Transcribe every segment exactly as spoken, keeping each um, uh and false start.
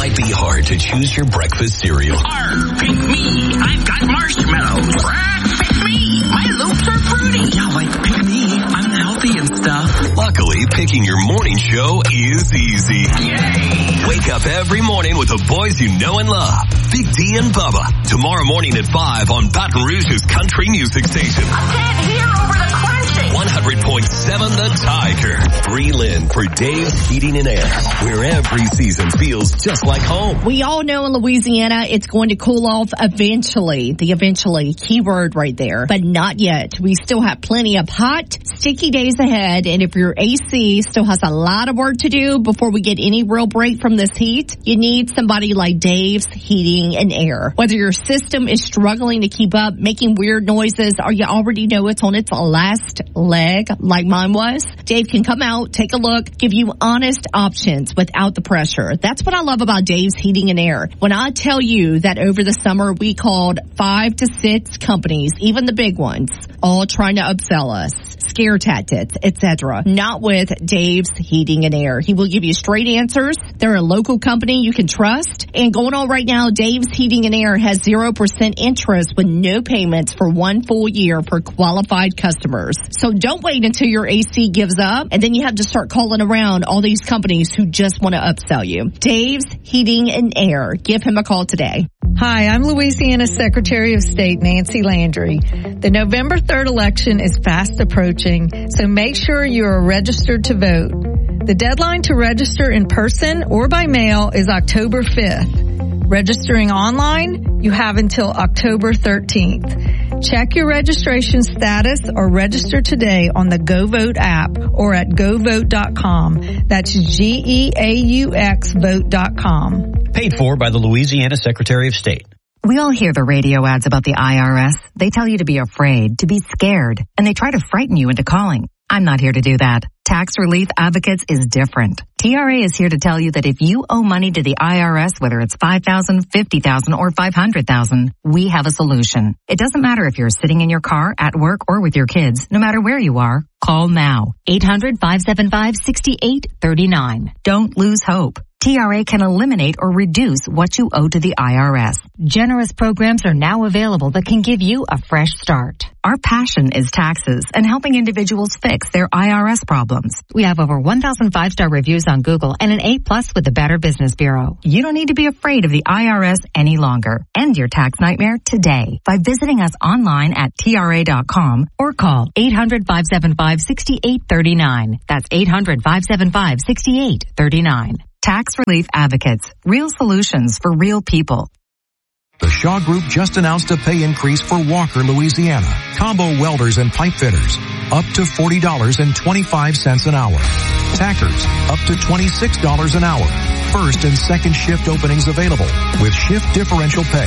might be hard to choose your breakfast cereal. Arr, pick me. I've got marshmallows. Arr, pick me. My loops are fruity. Yeah, like, pick me. I'm healthy and stuff. Luckily, picking your morning show is easy. Yay! Wake up every morning with the boys you know and love. Big D and Bubba. Tomorrow morning at five on Baton Rouge's country music station. I can't hear over the crunching. one hundred point seven The Tiger. Reel in for Dave's Heating and Air, where every season feels just like home. We all know in Louisiana it's going to cool off eventually. The eventually keyword right there, but not yet. We still have plenty of hot, sticky days ahead, and if your A C still has a lot of work to do before we get any real break from this heat, you need somebody like Dave's Heating and Air. Whether your system is struggling to keep up, making weird noises, or you already know it's on its last leg like mine was, Dave can come out, take a look, give you honest options without the pressure. That's what I love about Dave's Heating and Air. When I tell you that over the summer we called five to six companies, even the big ones, all trying to upsell us, scare tactics, et cetera. Not with Dave's Heating and Air. He will give you straight answers. They're a local company you can trust. And going on right now, Dave's Heating and Air has zero percent interest with no payments for one full year for qualified customers. So don't wait until your A C gives up and then you have to start calling around all these companies who just want to upsell you. Dave's Heating and Air. Give him a call today. Hi, I'm Louisiana Secretary of State Nancy Landry. The November third election is fast approaching, so make sure you are registered to vote. The deadline to register in person or by mail is October fifth. Registering online, you have until October thirteenth. Check your registration status or register today on the GoVote app or at go vote dot com. That's G E A U X vote dot com. Paid for by the Louisiana Secretary of State. We all hear the radio ads about the I R S. They tell you to be afraid, to be scared, and they try to frighten you into calling. I'm not here to do that. Tax Relief Advocates is different. T R A is here to tell you that if you owe money to the I R S, whether it's five thousand dollars, fifty thousand dollars, or five hundred thousand dollars, we have a solution. It doesn't matter if you're sitting in your car, at work, or with your kids. No matter where you are, call now. eight hundred, five seven five, six eight three nine. Don't lose hope. T R A can eliminate or reduce what you owe to the I R S. Generous programs are now available that can give you a fresh start. Our passion is taxes and helping individuals fix their I R S problems. We have over one thousand five-star reviews on Google and an A plus with the Better Business Bureau. You don't need to be afraid of the I R S any longer. End your tax nightmare today by visiting us online at T R A dot com or call eight hundred, five seven five, six eight three nine. That's eight hundred, five seven five, six eight three nine. Tax Relief Advocates. Real solutions for real people. The Shaw Group just announced a pay increase for Walker, Louisiana. Combo welders and pipe fitters, up to forty dollars and twenty-five cents an hour. Tackers, up to twenty-six dollars an hour. First and second shift openings available with shift differential pay.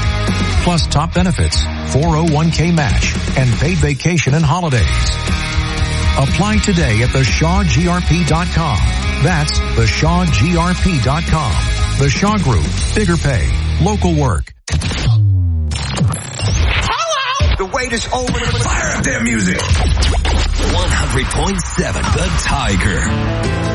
Plus top benefits, four oh one k match, and paid vacation and holidays. Apply today at the shaw G R P dot com. That's the shaw G R P dot com. The Shaw Group. Bigger pay. Local work. Hello! The wait is over. Fire up their music. one hundred point seven The Tiger.